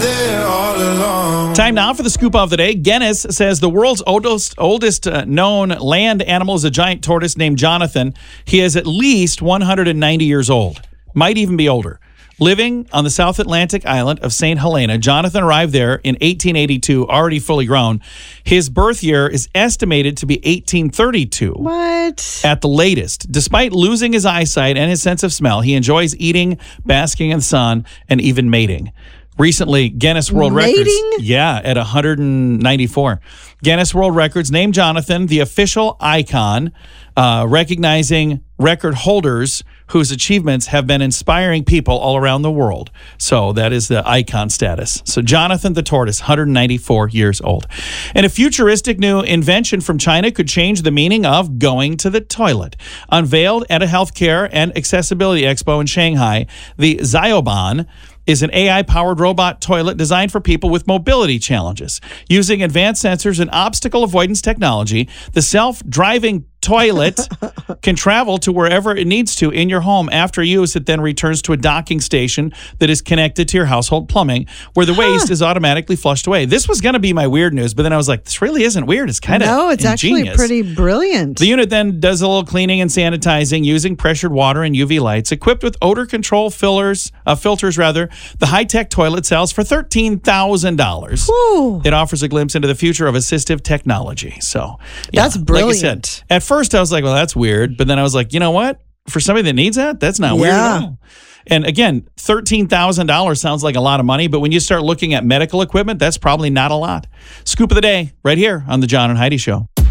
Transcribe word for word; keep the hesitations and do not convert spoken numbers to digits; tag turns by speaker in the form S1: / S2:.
S1: there all along.
S2: Time now for the scoop of the day. Guinness says the world's oldest, oldest uh, known land animal is a giant tortoise named Jonathan. He is at least one hundred ninety years old, might even be older. Living on the South Atlantic island of Saint Helena, Jonathan arrived there in eighteen eighty-two, already fully grown. His birth year is estimated to be eighteen thirty-two.
S3: What?
S2: At the latest. Despite losing his eyesight and his sense of smell, he enjoys eating, basking in the sun, and even mating. Recently, Guinness World
S3: Mating?
S2: Records. Yeah, at one hundred ninety-four. Guinness World Records named Jonathan the official icon, uh, recognizing record holders whose achievements have been inspiring people all around the world. So that is the icon status. So Jonathan the tortoise, one hundred ninety-four years old. And a futuristic new invention from China could change the meaning of going to the toilet. Unveiled at a healthcare and accessibility expo in Shanghai, the Xiaoban is an A I-powered robot toilet designed for people with mobility challenges. Using advanced sensors and obstacle avoidance technology, the self-driving toilet can travel to wherever it needs to in your home. After use, it then returns to a docking station that is connected to your household plumbing, where the waste is automatically flushed away. This was going to be my weird news, but then I was like, this really isn't weird. It's kind of
S3: No, it's
S2: ingenious.
S3: actually pretty brilliant.
S2: The unit then does a little cleaning and sanitizing using pressured water and U V lights. Equipped with odor control fillers, uh, filters, rather, the high-tech toilet sells for thirteen thousand dollars.
S3: Whew.
S2: It offers a glimpse into the future of assistive technology. So yeah,
S3: That's
S2: like I
S3: brilliant.
S2: said, at first I was like, well, that's weird. But then I was like, you know what? For somebody that needs that, that's not weird
S3: Yeah.
S2: at all. And again, thirteen thousand dollars sounds like a lot of money, but when you start looking at medical equipment, that's probably not a lot. Scoop of the day right here on the John and Heidi Show.